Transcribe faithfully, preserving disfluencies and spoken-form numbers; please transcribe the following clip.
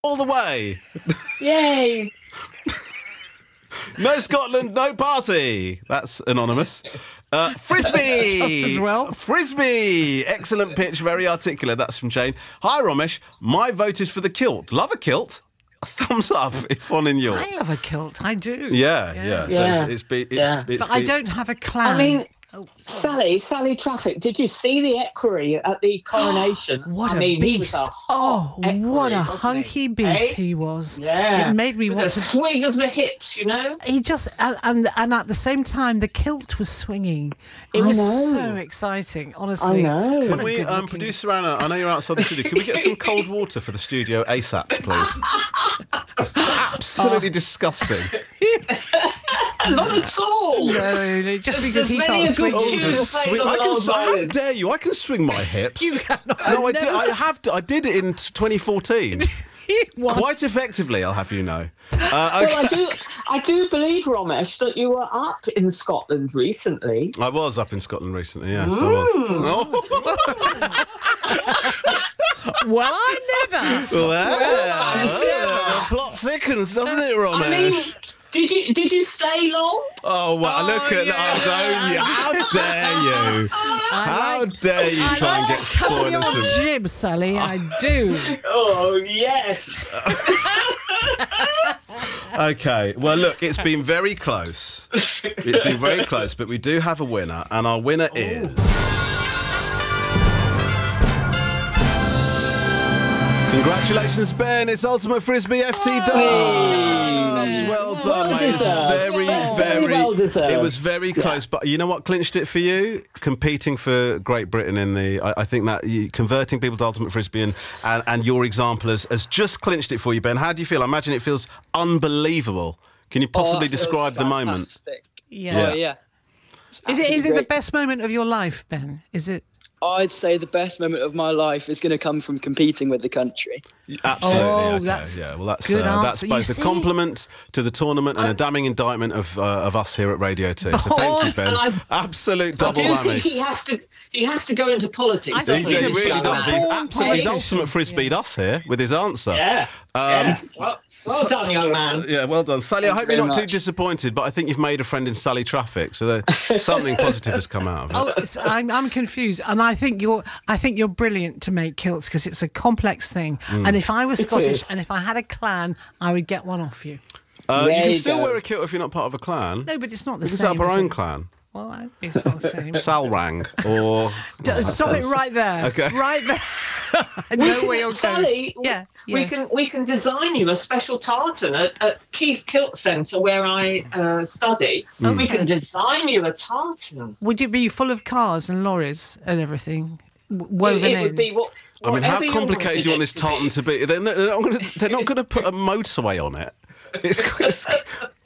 all the way. Yay! No Scotland, no party. That's anonymous. Uh, Frisbee! Just as well. Frisbee! Excellent pitch, very articulate. That's from Shane. Hi, Romesh. My vote is for the kilt. Love a kilt. A thumbs up if on in York. I love a kilt. I do. Yeah, Yeah. yeah. So Yeah. it's, it's, be, it's, Yeah. it's But I be- don't have a clan. I mean, Oh, Sally, Sally Traffic, did you see the equerry at the coronation? what I a mean, he was beast. a Oh, hot equerry, what a wasn't hunky he? beast Eh? he was. Yeah. It made me With want a to... swing of the hips, you know? He just... And, and and at the same time, the kilt was swinging. It I was know. so exciting, honestly. I know. What Can a we, good um, looking- producer Anna, I know you're outside the studio. Can we get some cold water for the studio ASAP, please? It's absolutely disgusting. Not at all! No, no, just There's- because he there's can't many a swing. good Oh, tune the that swing. plays on I an can. old sw- How violin. dare you? I can swing my hips. You cannot. No, I I've did. never- I have. To, I did it in twenty fourteen. What? Quite effectively, I'll have you know. Uh, Well, I okay. do, I do believe, Romesh, that you were up in Scotland recently. I was up in Scotland recently. Yes, I was. Oh. Well, I never. Well, yeah. the plot thickens, doesn't it, Romesh? I mean, did you did you stay long? oh, well, Oh, look at yeah. that, don't you? How dare you? How like- dare you I try and like get cutting your spoilers from... jib, Sally. I do. Oh yes. Okay, well, look, it's been very close. It's been very close, but we do have a winner, and our winner is... Congratulations, Ben. It's Ultimate Frisbee F T Dubs. Well done, Well mate. It's deserved. very, Very very... well deserved. It was very close, but you know what clinched it for you? Competing for Great Britain in the... I, I think that you, converting people to Ultimate Frisbee and, and, and your example has, has just clinched it for you, Ben. How do you feel? I imagine it feels unbelievable. Can you possibly Oh, it feels describe the moment? fantastic. Yeah. Oh, yeah. It's Is it is it the great. best moment of your life, Ben? Is it? I'd say the best moment of my life is going to come from competing with the country. Absolutely. Oh, okay. that's yeah. Well, that's good uh, that's answer. both You a see? compliment to the tournament and a damning indictment of uh, of us here at Radio Two. So thank you, Ben. And I- Absolute I double do think whammy. he has to he has to go into politics. I doesn't think He he's he, a really this young does. man? He's born absolutely he's politician. ultimate frisbeed us here with his answer. Yeah. Um, yeah. Well, well done, young man. Yeah, well done, Sally. I Thank hope you you're very not too much. disappointed, but I think you've made a friend in Sally Traffic, so there, something positive has come out of it. Oh, it's, I'm I'm confused, and I think you're I think you're brilliant to make kilts because it's a complex thing. Mm. And if I was It Scottish is. and if I had a clan, I would get one off you. Uh, you There can you still go. wear a kilt if you're not part of a clan. No, but it's not the We can same. set up our is own it? clan. Well, I- it's not the same. Salrang or... D- Stop it right there. Okay. Right there. I know where you're Sally, going. Yeah. we yeah. can we can design you a special tartan at, at Keith Kilt Centre where I uh, study. Mm. We can design you a tartan. Would it be full of cars and lorries and everything w- woven it, it in? would be what. I mean, how whatever you complicated wanted do you want it this to tartan be. to be? They're not, they're not going to. They're not going to put a motorway on it. It's, it's